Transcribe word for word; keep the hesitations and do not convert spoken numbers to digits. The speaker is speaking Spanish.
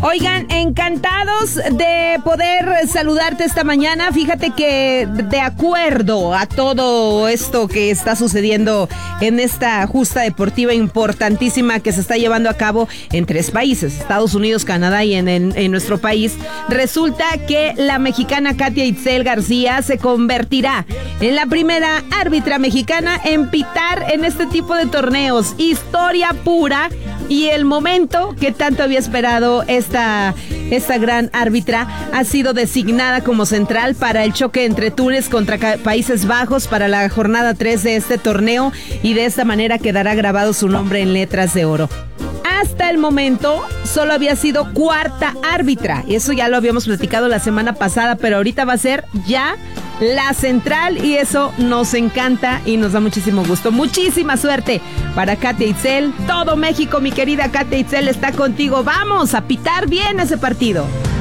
Oigan, encantados de poder saludarte esta mañana. Fíjate que de acuerdo a todo esto que está sucediendo en esta justa deportiva importantísima que se está llevando a cabo en tres países, Estados Unidos, Canadá y en, en, en nuestro país, resulta que la mexicana Katia Itzel García se convertirá en la primera árbitra mexicana en pitar en este tipo de torneos. Historia pura. Y el momento que tanto había esperado esta, esta gran árbitra ha sido designada como central para el choque entre Túnez contra Países Bajos para la jornada tres de este torneo, y de esta manera quedará grabado su nombre en letras de oro. Hasta el momento solo había sido cuarta árbitra, y eso ya lo habíamos platicado la semana pasada, pero ahorita va a ser ya la central, y eso nos encanta y nos da muchísimo gusto. Muchísima suerte para Katia Itzel. Todo México, mi querida Katia Itzel, está contigo. Vamos a pitar bien ese partido.